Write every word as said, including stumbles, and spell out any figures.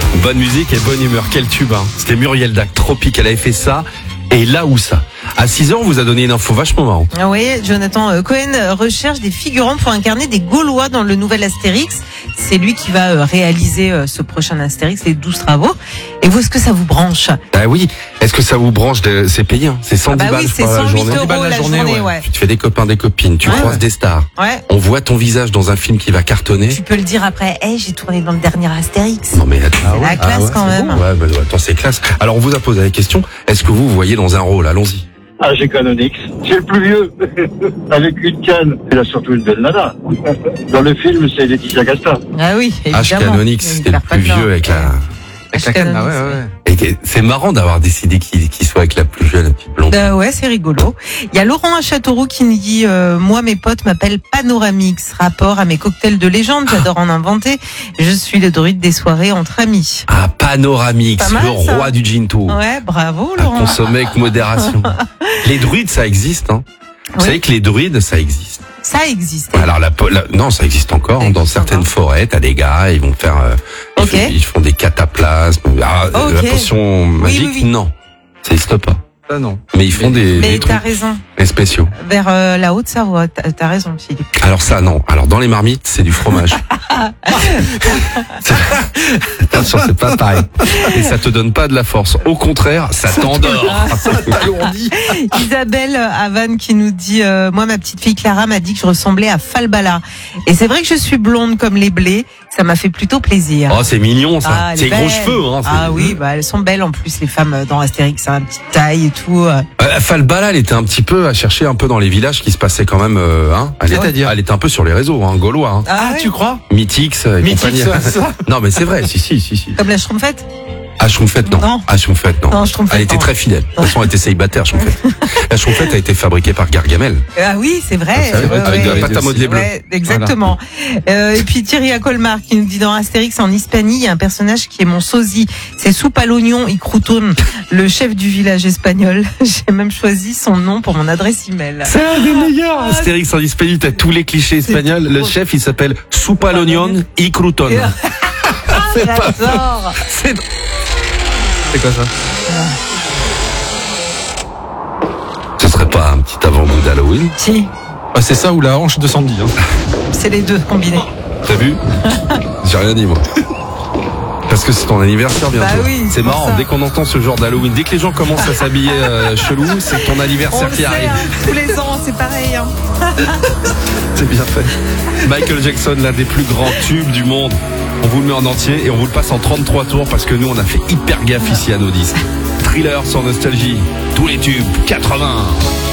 Bonne musique et bonne humeur. Quel tube, hein. C'était Muriel Dac, Tropique. Elle avait fait ça. Et là où ça. À six heures, on vous a donné une info vachement marrante. Ah oui, Jonathan Cohen recherche des figurants pour incarner des Gaulois dans le nouvel Astérix. C'est lui qui va réaliser ce prochain Astérix, les douze travaux. Et vous, est-ce que ça vous branche? Ah oui. Est-ce que ça vous branche de... C'est payé, hein. C'est cent dix ah bah balles oui, c'est la cent huit journée. euros la journée, journée ouais. Ouais. Tu te fais des copains, des copines, tu ouais, croises ouais. des stars. Ouais. On voit ton visage dans un film qui va cartonner. Tu peux le dire après, hey, j'ai tourné dans le dernier Astérix. Non mais attends, c'est ah la ouais. classe ah ouais, quand même. Bon. Ouais, bah, attends, c'est classe. Alors on vous a posé la question, est-ce que vous vous voyez dans un rôle? Allons-y. Ah, j'ai Canonix. C'est le plus vieux. Avec une canne. Il a surtout une belle nana. Dans le film, c'est Laetitia Casta. Ah oui, évidemment. H. Canonix, c'était le plus vieux avec la... Avec la canne, ouais, ouais. Et c'est marrant d'avoir décidé qu'il qu'il soit avec la plus jeune, la petite blonde. Euh, ouais, c'est rigolo. Il y a Laurent à Châteauroux qui nous dit euh, moi, mes potes m'appellent Panoramix. Rapport à mes cocktails de légende, j'adore en inventer. Je suis le druide des soirées entre amis. Ah, Panoramix, mal, le ça. roi du ginto. Ouais, bravo, à Laurent. consommer avec modération. Les druides, ça existe, hein. Vous Oui. savez que les druides, ça existe. Ça existe. Alors la, la non, ça existe encore. Ça Hein, dans existe certaines encore. forêts, t'as des gars, ils vont faire, euh, ils, Ok. font, ils font des cataplasmes. Ah, Ok. La potion magique, oui, oui. non, ça existe pas. Ça, non. Mais ils font des, Mais des t'as trucs raison. des spéciaux. Vers euh, la Haute-Savoie, t'as t'as raison, Philippe. Alors ça, non. Alors dans les marmites, c'est du fromage. Attention, c'est pas pareil. Et ça te donne pas de la force. Au contraire, ça t'endort. Isabelle à Vannes qui nous dit euh, moi, ma petite fille Clara m'a dit que je ressemblais à Falbala. Et c'est vrai que je suis blonde comme les blés. Ça m'a fait plutôt plaisir. Oh, c'est mignon ça. Ah, elle c'est est gros belle. cheveux. Hein, c'est- Ah oui, bah elles sont belles en plus les femmes euh, dans Astérix, hein, petite taille et tout. euh. Euh, Falbala, elle était un petit peu à chercher un peu dans les villages qui se passaient quand même. Euh, hein, elle, était, C'est-à-dire elle était un peu sur les réseaux, hein, gaulois. Hein. Ah, ouais. crois Mythix et Mythix, compagnie. ça, ça. Non, mais c'est vrai. Si, si, si, si. Comme la Schtroumpfette. Ah, Schtroumpfette, non. Non. Ah, Schtroumpfette, non. Non, Schtroumpfette, Elle était non. très fidèle. De toute façon, elle était célibataire, Schtroumpfette. La Schtroumpfette a été fabriquée par Gargamel. Ah oui, c'est vrai. Vous savez, Ouais, avec de ouais. la pâte à modeler bleu. Ouais, exactement. Euh, et puis Thierry à Colmar qui nous dit dans Astérix en Hispanie, il y a un personnage qui est mon sosie. C'est soupe à l'oignon y crouton, le chef du village espagnol. J'ai même choisi son nom pour mon adresse email. C'est un des meilleurs. Astérix en Hispanie, t'as tous les clichés espagnols. Le chef, il s'appelle Soupe à l'oignon y crouton. C'est pas J'adore. C'est C'est quoi ça? Ce serait pas un petit avant-goût d'Halloween? Si, Bah, c'est ça ou la hanche de Sandy. Hein. c'est les deux combinés. T'as vu? J'ai rien dit, moi. Parce que c'est ton anniversaire bientôt. Bah oui, c'est c'est pour marrant, ça. dès qu'on entend ce genre d'Halloween, dès que les gens commencent à s'habiller euh, chelou, c'est ton On anniversaire le qui sait, arrive. hein, tous les ans, c'est pareil. Hein. C'est bien fait. Michael Jackson, l'un des plus grands tubes du monde. On vous le met en entier et on vous le passe en trente-trois tours parce que nous, on a fait hyper gaffe ici à nos dix. Thriller sur Nostalgie. Tous les tubes, quatre-vingts.